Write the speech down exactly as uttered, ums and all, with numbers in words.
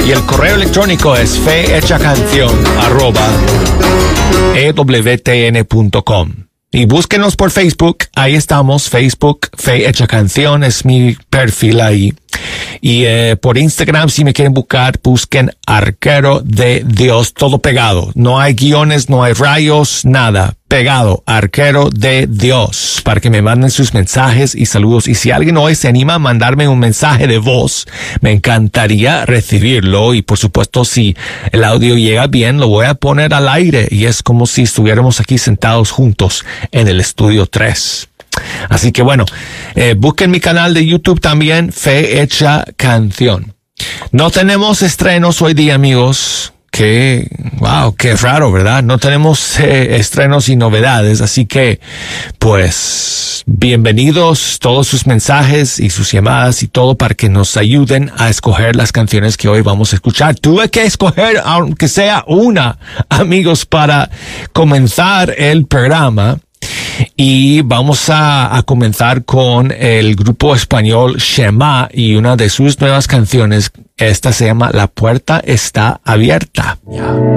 Y el correo electrónico es fehechacanción arroba e w t n punto com. Y búsquenos por Facebook, ahí estamos, Facebook, Fe Hecha Canción, es mi perfil ahí. Y eh, por Instagram, si me quieren buscar, busquen Arquero de Dios, todo pegado. No hay guiones, no hay rayos, nada. Pegado, Arquero de Dios, para que me manden sus mensajes y saludos. Y si alguien hoy se anima a mandarme un mensaje de voz, me encantaría recibirlo. Y por supuesto, si el audio llega bien, lo voy a poner al aire. Y es como si estuviéramos aquí sentados juntos en el estudio tres. Así que bueno, eh, busquen mi canal de YouTube también, Fe Hecha Canción. No tenemos estrenos hoy día, amigos. Qué, wow, qué raro, ¿verdad? No tenemos eh, estrenos y novedades, así que, pues, bienvenidos todos sus mensajes y sus llamadas y todo para que nos ayuden a escoger las canciones que hoy vamos a escuchar. Tuve que escoger, aunque sea una, amigos, para comenzar el programa. Y vamos a, a comenzar con el grupo español Shema y una de sus nuevas canciones. Esta se llama La Puerta Está Abierta. Yeah.